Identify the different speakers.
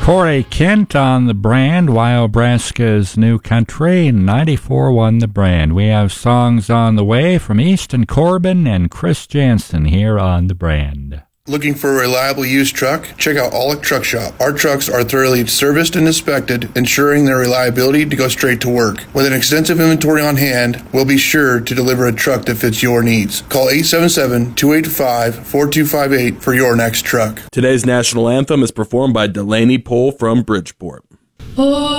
Speaker 1: Corey Kent on the Brand, Wyobraska's New Country, 94.1 The Brand. We have songs on the way from Easton Corbin and Chris Jansen here on The Brand.
Speaker 2: Looking for a reliable used truck? Check out Aulick Truck Shop. Our trucks are thoroughly serviced and inspected, ensuring their reliability to go straight to work. With an extensive inventory on hand, we'll be sure to deliver a truck that fits your needs. Call 877-285-4258 for your next truck.
Speaker 3: Today's national anthem is performed by Delaney Pohl from Bridgeport.